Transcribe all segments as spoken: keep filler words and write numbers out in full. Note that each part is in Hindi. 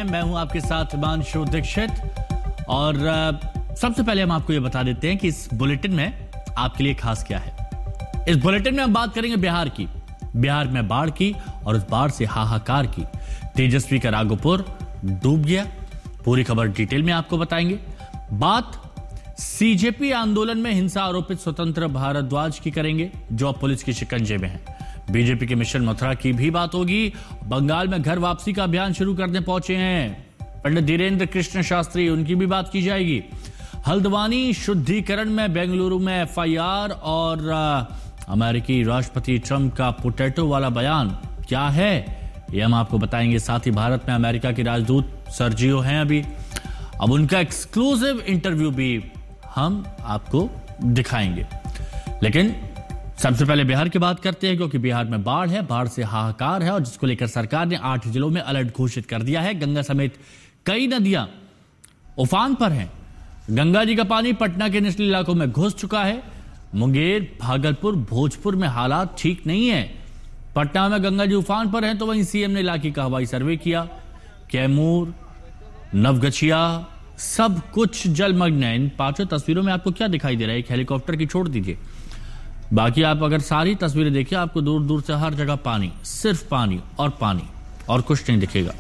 हैं। मैं हूं आपके साथ हिमांशु दीक्षित और सबसे पहले हम आपको यह बता देते हैं कि इस बुलेटिन में आपके लिए खास क्या है। इस बुलेटिन में हम बात करेंगे बिहार की, बिहार में बाढ़ की और उस बाढ़ से हाहाकार की। तेजस्वी का राघोपुर डूब गया, पूरी खबर डिटेल में आपको बताएंगे। बात सीजेपी आंदोलन में हिंसा आरोपित स्वतंत्र भारद्वाज की करेंगे जो अब पुलिस की शिकंजे में है। बीजेपी के मिशन मथुरा की भी बात होगी। बंगाल में घर वापसी का अभियान शुरू करने पहुंचे हैं पंडित धीरेन्द्र कृष्ण शास्त्री, उनकी भी बात की जाएगी। हल्द्वानी शुद्धिकरण में बेंगलुरु में एफआईआर और अमेरिकी राष्ट्रपति ट्रंप का पोटैटो वाला बयान क्या है ये हम आपको बताएंगे। साथ ही भारत में अमेरिका के राजदूत सर्जियो हैं अभी, अब उनका एक्सक्लूसिव इंटरव्यू भी हम आपको दिखाएंगे। लेकिन सबसे पहले बिहार की बात करते हैं क्योंकि बिहार में बाढ़ है, बाढ़ से हाहाकार है और जिसको लेकर सरकार ने आठ जिलों में अलर्ट घोषित कर दिया है। गंगा समेत कई नदियां उफान पर हैं। गंगा जी का पानी पटना के निचले इलाकों में घुस चुका है। मुंगेर, भागलपुर, भोजपुर में हालात ठीक नहीं है। पटना में गंगा जी उफान पर हैं तो वहीं सीएम ने इलाके का हवाई सर्वे किया। कैमूर, नवगछिया सब कुछ जलमग्न है। इन पांचों तस्वीरों में आपको क्या दिखाई दे रहा है? एक हेलीकॉप्टर की छोड़ दीजिए, बाकी आप अगर सारी तस्वीरें देखिए आपको दूर दूर से हर जगह पानी, सिर्फ पानी और पानी और कुछ नहीं दिखेगा।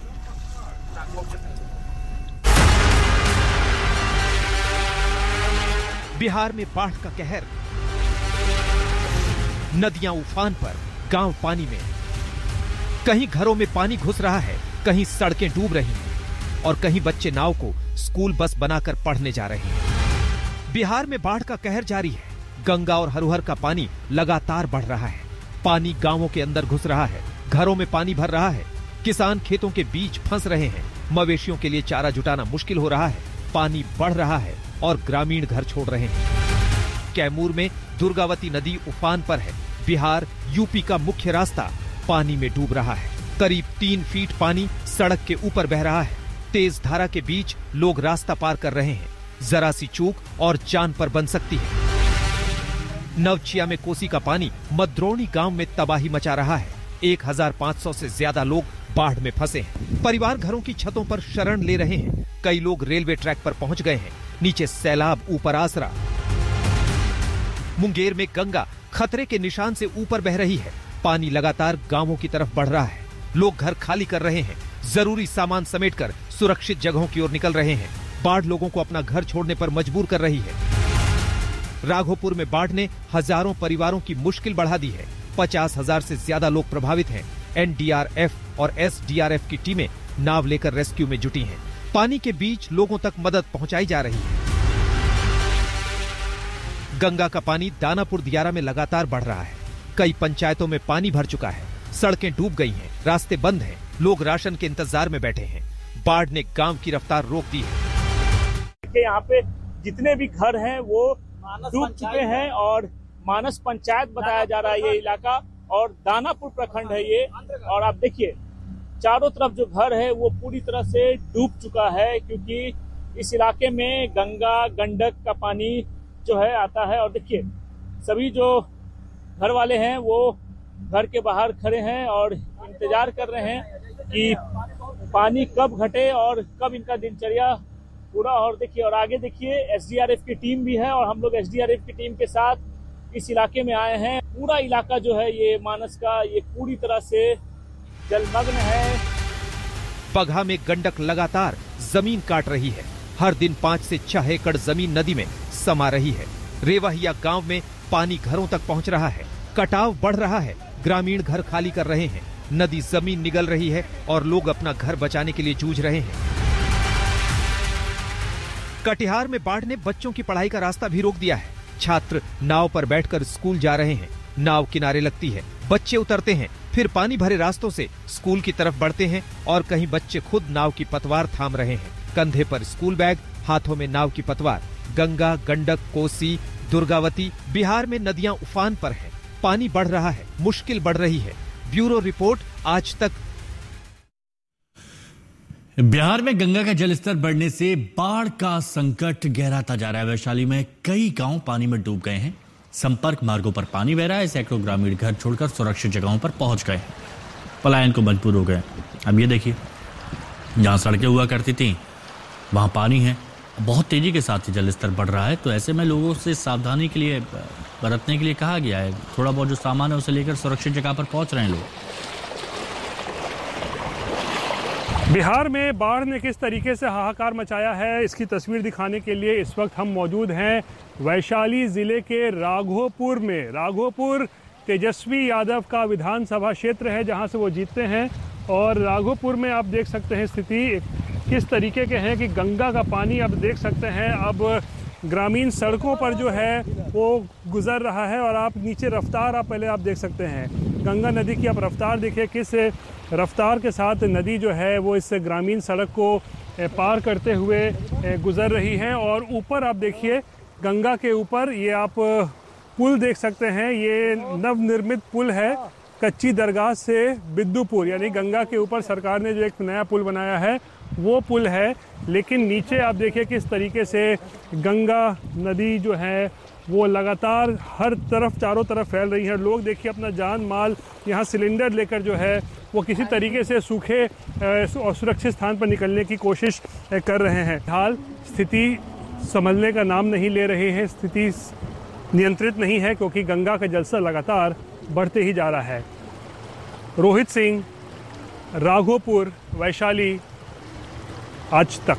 बिहार में बाढ़ का कहर, नदियां उफान पर, गांव पानी में। कहीं घरों में पानी घुस रहा है, कहीं सड़कें डूब रही हैं और कहीं बच्चे नाव को स्कूल बस बनाकर पढ़ने जा रहे हैं। बिहार में बाढ़ का कहर जारी है। गंगा और हरुहर का पानी लगातार बढ़ रहा है। पानी गांवों के अंदर घुस रहा है, घरों में पानी भर रहा है। किसान खेतों के बीच फंस रहे हैं। मवेशियों के लिए चारा जुटाना मुश्किल हो रहा है। पानी बढ़ रहा है और ग्रामीण घर छोड़ रहे हैं। कैमूर में दुर्गावती नदी उफान पर है। बिहार यूपी का मुख्य रास्ता पानी में डूब रहा है। करीब तीन फीट पानी सड़क के ऊपर बह रहा है। तेज धारा के बीच लोग रास्ता पार कर रहे हैं। जरा सी चूक और जान पर बन सकती है। नवचिया में कोसी का पानी मद्रोणी गांव में तबाही मचा रहा है। एक हजार पाँच सौ से ज्यादा लोग बाढ़ में फंसे हैं। परिवार घरों की छतों पर शरण ले रहे हैं। कई लोग रेलवे ट्रैक पर पहुंच गए हैं। नीचे सैलाब, ऊपर आसरा। मुंगेर में गंगा खतरे के निशान से ऊपर बह रही है। पानी लगातार गांवों की तरफ बढ़ रहा है। लोग घर खाली कर रहे हैं। जरूरी सामान समेटकर सुरक्षित जगहों की ओर निकल रहे हैं। बाढ़ लोगों को अपना घर छोड़ने पर मजबूर कर रही है। राघोपुर में बाढ़ ने हजारों परिवारों की मुश्किल बढ़ा दी है। पचास हजार से ज्यादा लोग प्रभावित हैं। एनडीआरएफ और एसडीआरएफ की टीमें नाव लेकर रेस्क्यू में जुटी हैं। पानी के बीच लोगों तक मदद पहुंचाई जा रही है। गंगा का पानी दानापुर दियारा में लगातार बढ़ रहा है। कई पंचायतों में पानी भर चुका है। सड़कें डूब गई हैं, रास्ते बंद हैं। लोग राशन के इंतजार में बैठे हैं। बाढ़ ने गांव की रफ्तार रोक दी है। यहाँ पे जितने भी घर हैं वो डूब चुके हैं और मानस पंचायत बताया जा रहा है ये इलाका और दानापुर प्रखंड है ये। और आप देखिए चारों तरफ जो घर है वो पूरी तरह से डूब चुका है क्योंकि इस इलाके में गंगा गंडक का पानी जो है आता है। और देखिए सभी जो घर वाले हैं वो घर के बाहर खड़े हैं और इंतजार कर रहे हैं कि पानी कब घटे और कब इनका दिनचर्या पूरा। और देखिए और आगे देखिए एसडीआरएफ की टीम भी है और हम लोग एसडीआरएफ की टीम के साथ इस इलाके में आए हैं। पूरा इलाका जो है ये मानस का ये पूरी तरह से जलमग्न है। बगहा में गंडक लगातार जमीन काट रही है। हर दिन पाँच से छह एकड़ जमीन नदी में समा रही है। रेवाहिया गांव में पानी घरों तक पहुंच रहा है। कटाव बढ़ रहा है। ग्रामीण घर खाली कर रहे हैं। नदी जमीन निगल रही है और लोग अपना घर बचाने के लिए जूझ रहे हैं। कटिहार में बाढ़ ने बच्चों की पढ़ाई का रास्ता भी रोक दिया है। छात्र नाव पर बैठकर स्कूल जा रहे हैं। नाव किनारे लगती है, बच्चे उतरते हैं, फिर पानी भरे रास्तों से स्कूल की तरफ बढ़ते हैं और कहीं बच्चे खुद नाव की पतवार थाम रहे हैं। कंधे पर स्कूल बैग, हाथों में नाव की पतवार। गंगा, गंडक, कोसी, दुर्गावती बिहार में नदियां उफान पर हैं। पानी बढ़ रहा है, मुश्किल बढ़ रही है। ब्यूरो रिपोर्ट आज तक। बिहार में गंगा का जलस्तर बढ़ने से बाढ़ का संकट गहराता जा रहा है। वैशाली में कई गांव पानी में डूब गए हैं। संपर्क मार्गों पर पानी बह रहा है। सैकड़ों ग्रामीण घर छोड़कर सुरक्षित जगहों पर पहुंच गए हैं, पलायन को मजबूर हो गए। अब ये देखिए जहाँ सड़कें हुआ करती थी वहाँ पानी है, बहुत तेजी के साथ ही जल स्तर बढ़ रहा है। तो ऐसे में लोगों से सावधानी के लिए बरतने के लिए कहा गया है। थोड़ा बहुत जो सामान है उसे लेकर सुरक्षित जगह पर पहुंच रहे हैं लोग। बिहार में बाढ़ ने किस तरीके से हाहाकार मचाया है, इसकी तस्वीर दिखाने के लिए इस वक्त हम मौजूद हैं वैशाली जिले के राघोपुर में। राघोपुर तेजस्वी यादव का विधानसभा क्षेत्र है जहां से वो जीतते हैं। और राघोपुर में आप देख सकते हैं स्थिति किस तरीके के हैं कि गंगा का पानी आप देख सकते हैं अब ग्रामीण सड़कों पर जो है वो गुजर रहा है। और आप नीचे रफ्तार आप पहले आप देख सकते हैं, गंगा नदी की आप रफ्तार देखिए किस रफ्तार के साथ नदी जो है वो इस ग्रामीण सड़क को पार करते हुए गुजर रही है। और ऊपर आप देखिए गंगा के ऊपर ये आप पुल देख सकते हैं, ये नवनिर्मित पुल है कच्ची दरगाह से बिद्दुपुर, यानी गंगा के ऊपर सरकार ने जो एक नया पुल बनाया है वो पुल है। लेकिन नीचे आप देखिए किस तरीके से गंगा नदी जो है वो लगातार हर तरफ चारों तरफ फैल रही है। लोग देखिए अपना जान माल यहाँ सिलेंडर लेकर जो है वो किसी तरीके से सूखे और सुरक्षित स्थान पर निकलने की कोशिश कर रहे हैं। हाल स्थिति संभलने का नाम नहीं ले रहे हैं, स्थिति नियंत्रित नहीं है क्योंकि गंगा का जलस्तर लगातार बढ़ते ही जा रहा है। रोहित सिंह, राघोपुर, वैशाली, आज तक।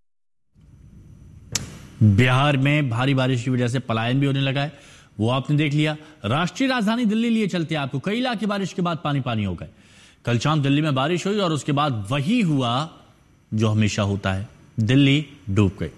बिहार में भारी बारिश की वजह से पलायन भी होने लगा है, वो आपने देख लिया। राष्ट्रीय राजधानी दिल्ली लिए चलते हैं आपको, कई इलाके बारिश के बाद पानी पानी हो गए। कल शाम दिल्ली में बारिश हुई और उसके बाद वही हुआ जो हमेशा होता है, दिल्ली डूब गई।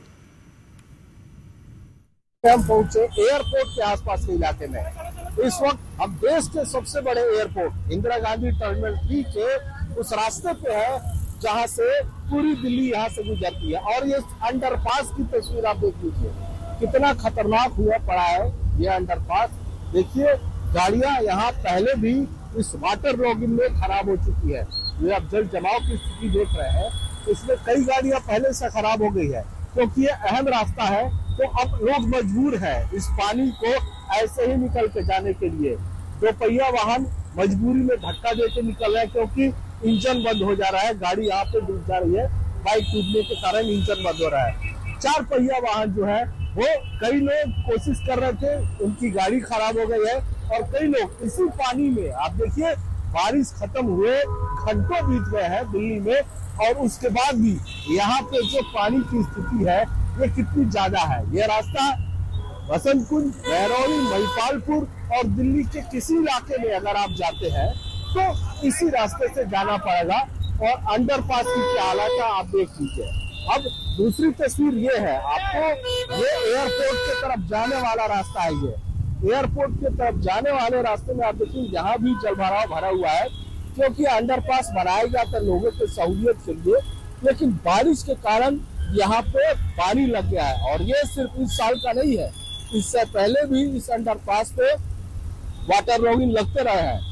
हम पहुंचे एयरपोर्ट के आसपास के इलाके में। इस वक्त हम देश के सबसे बड़े airport Indira Gandhi terminal three के उस रास्ते पे है जहां से पूरी दिल्ली यहाँ से गुजरती है। और ये अंडरपास की तस्वीर आप देख लीजिए, कितना खतरनाक हुआ पड़ा है ये अंडरपास। देखिए गाड़ियां यहाँ पहले भी इस वाटर लॉगिंग में खराब हो चुकी है। ये आप जल जमाव की स्थिति देख रहे हैं, इसमें कई गाड़ियां पहले से खराब हो गई है क्योंकि ये अहम रास्ता है। तो अब लोग मजबूर है इस पानी को ऐसे ही निकल के जाने के लिए। दो पहिया वाहन मजबूरी में धक्का देके निकल रहे हैं क्योंकि इंजन बंद हो जा रहा है, गाड़ी यहाँ पे डूब जा रही है, बाइक टूटने के कारण इंजन बंद हो रहा है। चार पहिया वाहन जो है वो कई लोग कोशिश कर रहे थे, उनकी गाड़ी खराब हो गई है। और कई लोग इसी पानी में, आप देखिए बारिश खत्म हुए घंटों बीत गए हैं दिल्ली में, और उसके बाद भी यहाँ पे जो पानी की स्थिति है ये कितनी ज्यादा है। ये रास्ता बसंत कुंज, बहरौली, महिपालपुर और दिल्ली के किसी इलाके में अगर आप जाते हैं तो इसी रास्ते से जाना पड़ेगा। और अंडरपास की क्या हालत है आप देख लीजिए। अब दूसरी तस्वीर ये है, आपको ये एयरपोर्ट की तरफ जाने वाला रास्ता है। ये एयरपोर्ट की तरफ जाने वाले रास्ते में आप देखिए यहाँ भी जलभराव भरा हुआ है क्योंकि अंडरपास बनाया जाता है लोगों की सहूलियत के लिए, लेकिन बारिश के कारण यहाँ पे पानी लग गया है। और ये सिर्फ इस साल का नहीं है, इससे पहले भी इस अंडरपास पे वाटर लॉगिंग लगते रहे हैं।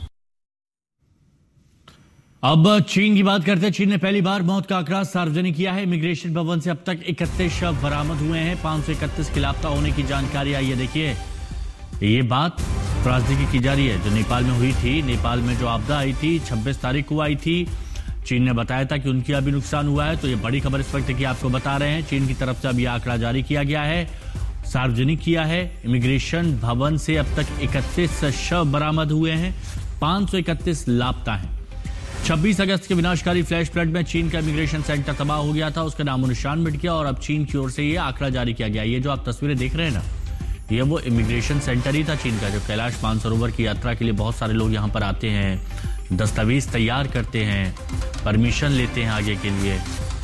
अब चीन की बात करते हैं। चीन ने पहली बार मौत का आंकड़ा सार्वजनिक किया है। इमिग्रेशन भवन से अब तक इकतीस शव बरामद हुए हैं, पांच सौ इकतीस के लापता होने की जानकारी आई है। देखिए ये बात त्रासदी की जा रही है जो नेपाल में हुई थी। नेपाल में जो आपदा आई थी छब्बीस तारीख को आई थी, चीन ने बताया था कि उनकी अभी नुकसान हुआ है। तो ये बड़ी खबर इस वक्त की आपको बता रहे हैं, चीन की तरफ से अब यह आंकड़ा जारी किया गया है, सार्वजनिक किया है। इमिग्रेशन भवन से अब तक इकतीस शव बरामद हुए हैं, पांच सौ इकतीस लापता हैं। छब्बीस अगस्त के विनाशकारी फ्लैश फ्लड में चीन का इमिग्रेशन सेंटर तबाह हो गया था, उसका नामो निशान मिट गया और अब चीन की ओर से ये आंकड़ा जारी किया गया। ये जो आप तस्वीरें देख रहे हैं ना, ये वो इमिग्रेशन सेंटर ही था चीन का, जो कैलाश मानसरोवर की यात्रा के लिए बहुत सारे लोग यहां पर आते हैं, दस्तावेज तैयार करते हैं, परमिशन लेते हैं आगे के लिए।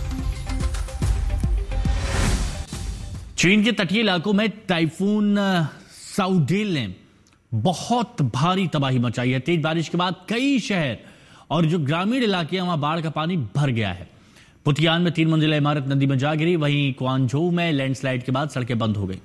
चीन के तटीय इलाकों में टाइफून साउडेल ने बहुत भारी तबाही मचाई है। तेज बारिश के बाद कई शहर और जो ग्रामीण इलाके हैं वहां बाढ़ का पानी भर गया है। पुतियान में तीन मंजिला इमारत नदी में जा गिरी, वहीं क्वांझोउ में लैंडस्लाइड के बाद सड़कें बंद हो गई।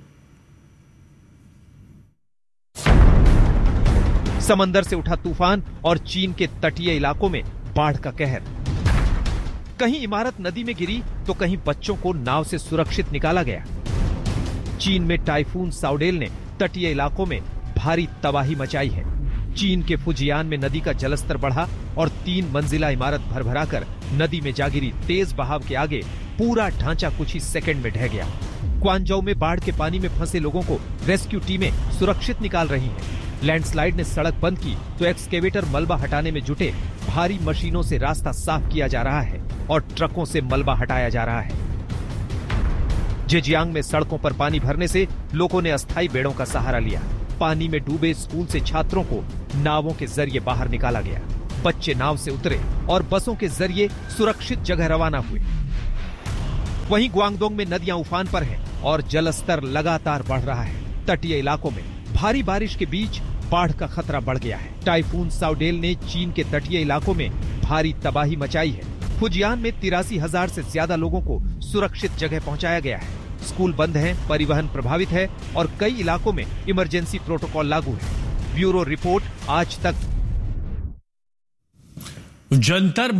समंदर से उठा तूफान और चीन के तटीय इलाकों में बाढ़ का कहर। कहीं इमारत नदी में गिरी तो कहीं बच्चों को नाव से सुरक्षित निकाला गया। चीन में टाइफून साउडेल ने तटीय इलाकों में भारी तबाही मचाई है। चीन के फुजियान में नदी का जलस्तर बढ़ा और तीन मंजिला इमारत भरभराकर नदी में जा गिरी। तेज बहाव के आगे पूरा ढांचा कुछ ही सेकंड में ढह गया। क्वांजौ में बाढ़ के पानी में फंसे लोगों को रेस्क्यू टीमें सुरक्षित निकाल रही हैं। लैंडस्लाइड ने सड़क बंद की तो एक्सकेवेटर मलबा हटाने में जुटे। भारी मशीनों से रास्ता साफ किया जा रहा है और ट्रकों से मलबा हटाया जा रहा है। जेजियांग में सड़कों पर पानी भरने से लोगों ने अस्थायी बेड़ों का सहारा लिया। पानी में डूबे स्कूल से छात्रों को नावों के जरिए बाहर निकाला गया। बच्चे नाव से उतरे और बसों के जरिए सुरक्षित जगह रवाना हुए। वहीं ग्वांगडोंग में नदियां उफान पर हैं और जलस्तर लगातार बढ़ रहा है। तटीय इलाकों में भारी बारिश के बीच बाढ़ का खतरा बढ़ गया है। टाइफून साउडेल ने चीन के तटीय इलाकों में भारी तबाही मचाई है। फुजियान में तिरासी हजार से ज्यादा लोगों को सुरक्षित जगह पहुंचाया गया है। स्कूल बंद हैं, परिवहन प्रभावित है और कई इलाकों में इमरजेंसी प्रोटोकॉल लागू है। ब्यूरो रिपोर्ट आज तक। जंतर